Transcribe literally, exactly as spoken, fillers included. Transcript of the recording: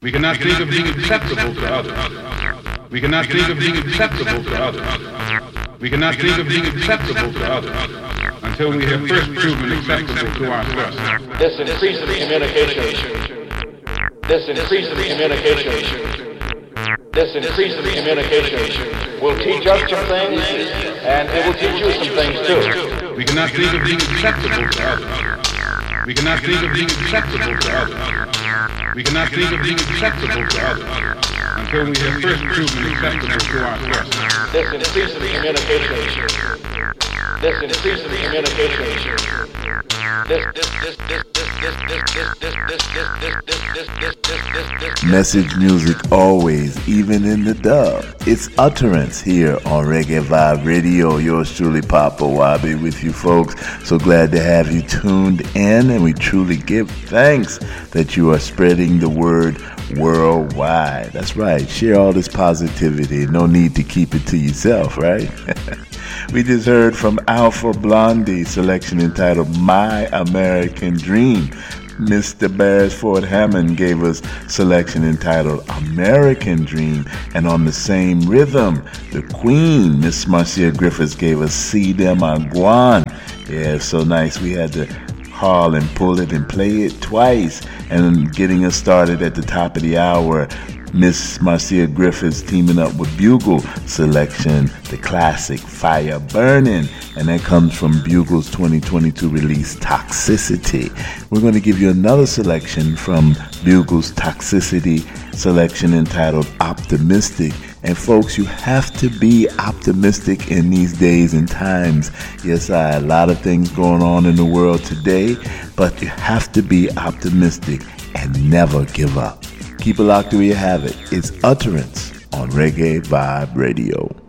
We cannot think of being acceptable to others. We cannot think of being acceptable to others. We cannot think of being acceptable to others until we have first proven acceptable to ourselves. This increases communication. This increases communication. This increases communication will teach us some things, and it will teach you some things too. We cannot think of being acceptable to others. We cannot think of being acceptable to others. We cannot think of being acceptable to others until we have first proven acceptable to ourselves. This increases communication. This increases communication. This this this this this this this this this this this this this this Message music always, even in the dub. It's Utterance here on Reggae Vibe Radio. Yours truly, Papa Wabi, with you folks. So glad to have you tuned in, and we truly give thanks that you are spreading the word worldwide. That's right. Share all this positivity. No need to keep it to yourself, right? We just heard from Alpha Blondie, selection entitled My American Dream. Mister Beresford Hammond gave us selection entitled American Dream. And on the same rhythm, the Queen, Miss Marcia Griffiths, gave us See Them Aguan. Yeah, so nice. We had to haul and pull it and play it twice. And getting us started at the top of the hour, Miss Marcia Griffiths teaming up with Bugle selection, the classic Fire Burning, and that comes from Bugle's twenty twenty-two release Toxicity. We're going to give you another selection from Bugle's Toxicity selection entitled Optimistic. And folks, you have to be optimistic in these days and times. Yes, I, a lot of things going on in the world today, but you have to be optimistic and never give up. Keep it locked where you have it. It's Utterance on Reggae Vibe Radio.